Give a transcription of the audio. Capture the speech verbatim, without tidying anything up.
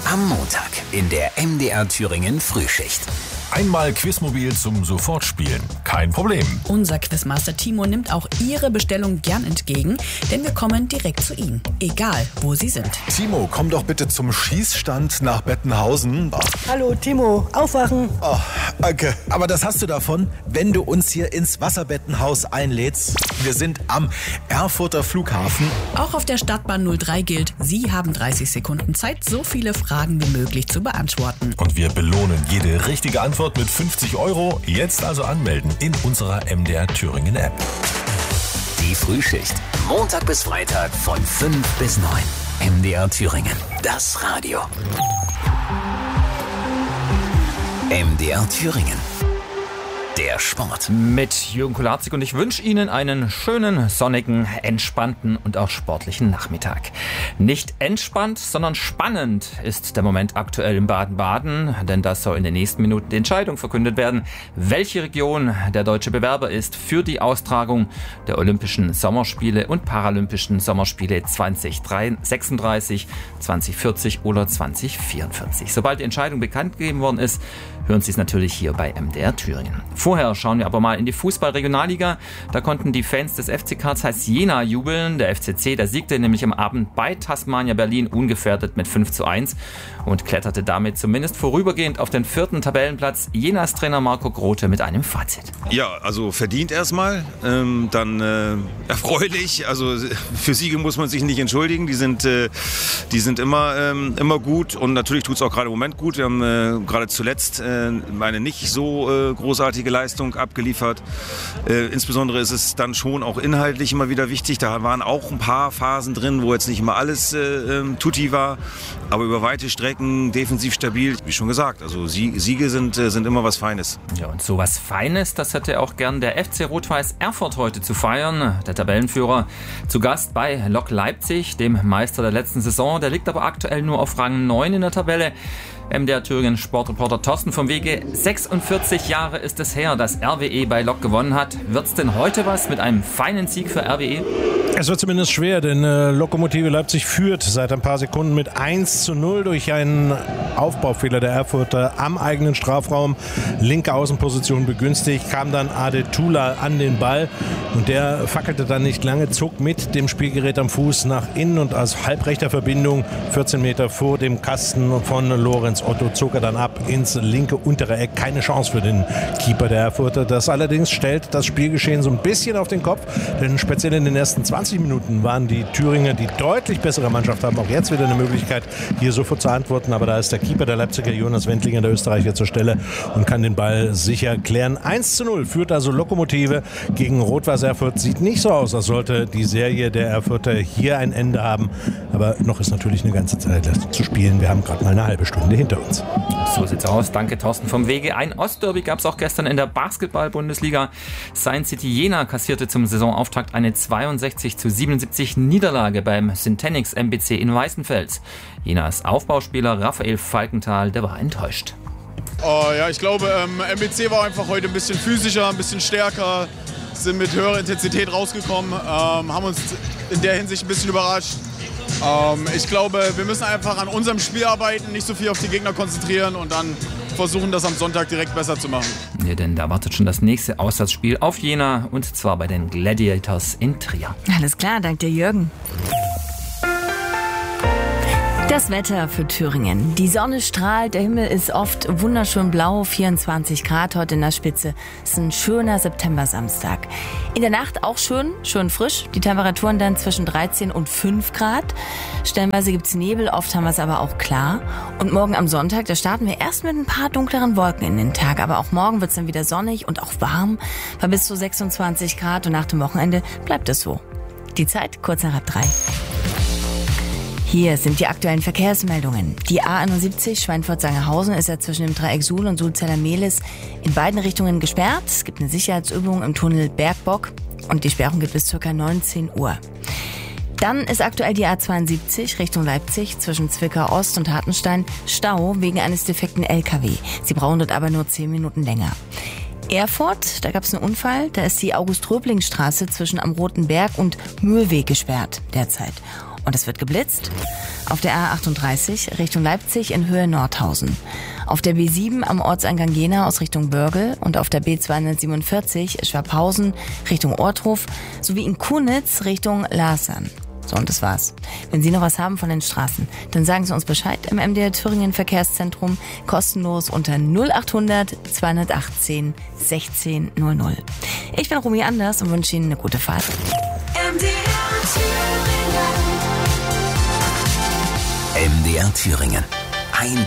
Am Montag in der M D R Thüringen Frühschicht. Einmal Quizmobil zum Sofortspielen. Kein Problem. Unser Quizmaster Timo nimmt auch Ihre Bestellung gern entgegen, denn wir kommen direkt zu Ihnen, egal wo Sie sind. Timo, komm doch bitte zum Schießstand nach Bettenhausen. Oh. Hallo Timo, aufwachen. Oh, danke. Aber das hast du davon, wenn du uns hier ins Wasserbettenhaus einlädst. Wir sind am Erfurter Flughafen. Auch auf der Stadtbahn null drei gilt, Sie haben dreißig Sekunden Zeit, so viele Fragen wie möglich zu beantworten. Und wir belohnen jede richtige Antwort mit fünfzig Euro. Jetzt also anmelden in unserer M D R Thüringen App. Die Frühschicht. Montag bis Freitag von fünf bis neun. M D R Thüringen. Das Radio. M D R Thüringen. Der Sport. Mit Jürgen Kularzig und ich wünsche Ihnen einen schönen, sonnigen, entspannten und auch sportlichen Nachmittag. Nicht entspannt, sondern spannend ist der Moment aktuell in Baden-Baden, denn da soll in den nächsten Minuten die Entscheidung verkündet werden, welche Region der deutsche Bewerber ist für die Austragung der Olympischen Sommerspiele und Paralympischen Sommerspiele zwanzig sechsunddreißig, zwanzig vierzig oder zwanzig vierundvierzig. Sobald die Entscheidung bekannt gegeben worden ist, hören Sie es natürlich hier bei M D R Thüringen. Vorher schauen wir aber mal in die Fußball-Regionalliga. Da konnten die Fans des F C Karl Zeiss Jena jubeln. Der F C C, der siegte nämlich am Abend bei Tasmania Berlin ungefährdet mit fünf zu eins und kletterte damit zumindest vorübergehend auf den vierten Tabellenplatz. Jenas Trainer Marco Grote mit einem Fazit. Ja, also verdient erstmal, ähm, dann äh, erfreulich. Also für Siege muss man sich nicht entschuldigen. Die sind, äh, die sind immer, ähm, immer gut und natürlich tut es auch gerade im Moment gut. Wir haben äh, gerade zuletzt äh, eine nicht so äh, großartige Leistung abgeliefert. Äh, insbesondere ist es dann schon auch inhaltlich immer wieder wichtig. Da waren auch ein paar Phasen drin, wo jetzt nicht immer alles äh, tutti war, aber über weite Strecken defensiv stabil. Wie schon gesagt, also Siege sind, äh, sind immer was Feines. Ja, und so was Feines, das hätte auch gern der F C Rot-Weiß Erfurt heute zu feiern. Der Tabellenführer zu Gast bei Lok Leipzig, dem Meister der letzten Saison. Der liegt aber aktuell nur auf Rang neun in der Tabelle. M D R Thüringen Sportreporter Thorsten vom Wege. sechsundvierzig Jahre ist es her, dass R W E bei Lok gewonnen hat. Wird's denn heute was mit einem feinen Sieg für R W E? Es wird zumindest schwer, denn äh, Lokomotive Leipzig führt seit ein paar Sekunden mit eins zu null durch einen Aufbaufehler der Erfurter am eigenen Strafraum. Linke Außenposition begünstigt, kam dann Adetula an den Ball und der fackelte dann nicht lange, zog mit dem Spielgerät am Fuß nach innen und aus halbrechter Verbindung vierzehn Meter vor dem Kasten von Lorenz Otto zog er dann ab ins linke untere Eck. Keine Chance für den Keeper der Erfurter. Das allerdings stellt das Spielgeschehen so ein bisschen auf den Kopf, denn speziell in den ersten zwanzig Minuten waren die Thüringer die deutlich bessere Mannschaft, haben auch jetzt wieder eine Möglichkeit, hier sofort zu antworten, aber da ist der Keeper der Leipziger Jonas Wendlinger, der Österreicher, zur Stelle und kann den Ball sicher klären. eins zu null führt also Lokomotive gegen Rot-Weiß Erfurt. Sieht nicht so aus, als sollte die Serie der Erfurter hier ein Ende haben, aber noch ist natürlich eine ganze Zeit zu spielen. Wir haben gerade mal eine halbe Stunde hinter uns. So sieht's aus. Danke, Thorsten vom Wege. Ein Ostderby gab es auch gestern in der Basketball-Bundesliga. Science City Jena kassierte zum Saisonauftakt eine zweiundsechzig zu siebenundsiebzig Niederlage beim Syntenix M B C in Weißenfels. Jenas Aufbauspieler Raphael Falkenthal, der war enttäuscht. Oh, ja, ich glaube, ähm, M B C war einfach heute ein bisschen physischer, ein bisschen stärker, sind mit höherer Intensität rausgekommen, ähm, haben uns in der Hinsicht ein bisschen überrascht. Ähm, ich glaube, wir müssen einfach an unserem Spiel arbeiten, nicht so viel auf die Gegner konzentrieren und dann versuchen, das am Sonntag direkt besser zu machen. Ja, denn da wartet schon das nächste Auswärtsspiel auf Jena und zwar bei den Gladiators in Trier. Alles klar, danke dir, Jürgen. Das Wetter für Thüringen. Die Sonne strahlt, der Himmel ist oft wunderschön blau, vierundzwanzig Grad heute in der Spitze. Es ist ein schöner September-Samstag. In der Nacht auch schön, schön frisch. Die Temperaturen dann zwischen dreizehn und fünf Grad. Stellenweise gibt's Nebel, oft haben wir es aber auch klar. Und morgen am Sonntag, da starten wir erst mit ein paar dunkleren Wolken in den Tag. Aber auch morgen wird's dann wieder sonnig und auch warm, bei bis zu sechsundzwanzig Grad. Und nach dem Wochenende bleibt es so. Die Zeit kurz nach halb drei. Hier sind die aktuellen Verkehrsmeldungen. Die A einundsiebzig Schweinfurt-Sangerhausen ist ja zwischen dem Dreieck Suhl und Sulzeller-Mehlis in beiden Richtungen gesperrt. Es gibt eine Sicherheitsübung im Tunnel Bergbock und die Sperrung geht bis ca. neunzehn Uhr. Dann ist aktuell die A zweiundsiebzig Richtung Leipzig zwischen Zwickau Ost und Hartenstein Stau wegen eines defekten L K W. Sie brauchen dort aber nur zehn Minuten länger. Erfurt, da gab es einen Unfall. Da ist die August-Röbling-Straße zwischen am Roten Berg und Mühlweg gesperrt derzeit. Und es wird geblitzt. Auf der A achtunddreißig Richtung Leipzig in Höhe Nordhausen. Auf der B sieben am Ortseingang Jena aus Richtung Börgel und auf der B zweihundertsiebenundvierzig Schwabhausen Richtung Ortruf sowie in Kunitz Richtung Lasern. So, und das war's. Wenn Sie noch was haben von den Straßen, dann sagen Sie uns Bescheid im M D R Thüringen Verkehrszentrum, kostenlos unter null achthundert zweihundertachtzehn sechzehn null null. Ich bin Romy Anders und wünsche Ihnen eine gute Fahrt. M D R Thüringen. M D R Thüringen. Ein